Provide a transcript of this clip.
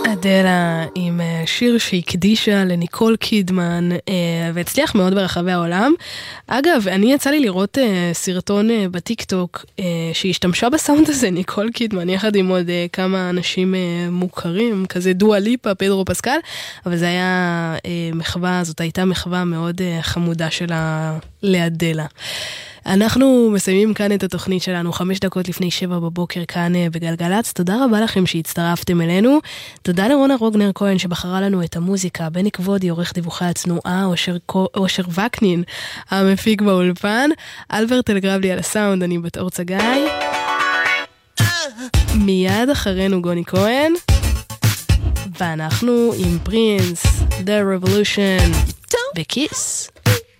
אדלה עם שיר שהקדישה לניקול קידמן והצליח מאוד ברחבי העולם. אגב, אני יצא לי לראות סרטון בטיקטוק שהשתמשה בסאונד הזה ניקול קידמן יחד עם עוד כמה אנשים מוכרים, כזה דואה ליפה, פדרו פסקל, אבל זה היה מחווה, זאת הייתה מחווה מאוד חמודה שלה לאדלה. אנחנו מסיימים כאן את התוכנית שלנו 5 דקות לפני 7 בבוקר כאן בגלגלץ. תודה רבה לכם שהצטרפתם אלינו. תודה לרונה רוגנר כהן שבחרה לנו את המוזיקה, בני כבודי עורך דיווחי הצנועה, אושר וקנין המפיק באולפן, אלברט אלגרבלי על הסאונד, אני בת אור צגי. מיד אחרינו גוני כהן, ואנחנו עם פרינס, The Revolution, בכיס.